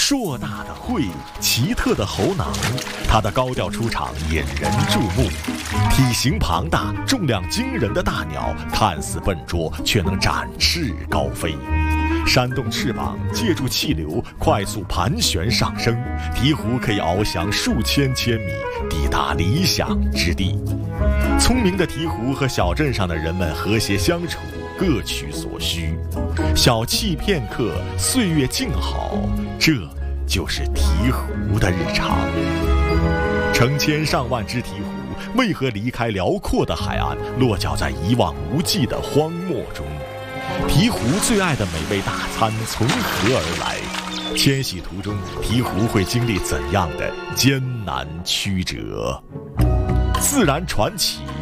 硕大的喙，奇特的喉囊，它的高调出场引人注目。体型庞大、重量惊人的大鸟，看似笨拙，却能展翅高飞。扇动翅膀，借助气流快速盘旋上升，鹈鹕可以翱翔数千千米，抵达理想之地。聪明的鹈鹕和小镇上的人们和谐相处，各取所需。小憩片刻，岁月静好，这就是鹈鹕的日常。成千上万只鹈鹕为何离开辽阔的海岸，落脚在一望无际的荒漠中？鹈鹕最爱的美味大餐从何而来？迁徙途中，鹈鹕会经历怎样的艰难曲折？自然传奇